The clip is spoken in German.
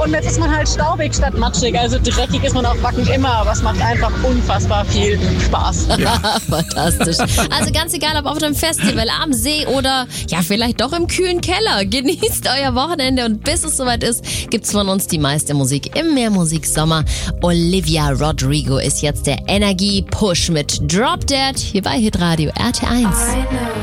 Und jetzt ist man halt staubig statt matschig. Also dreckig ist man auf Wacken immer, aber es macht einfach unfassbar viel Spaß. Ja. Fantastisch. Also ganz egal, ob auf dem Festival, am See oder ja, vielleicht doch im kühlen Keller. Genießt euer Wochenende und bis es soweit ist, gibt's von uns die meiste Musik im Mehrmusiksommer. Olivia Rodrigo ist jetzt der Energie-Push mit Drop Dead hier bei Hitradio RT1.